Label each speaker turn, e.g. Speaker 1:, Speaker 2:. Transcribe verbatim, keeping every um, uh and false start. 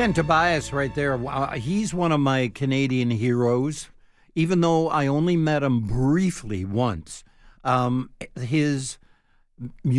Speaker 1: Ken Tobias right there. Wow, he's one of my Canadian heroes, even though I only met him briefly once. Um, his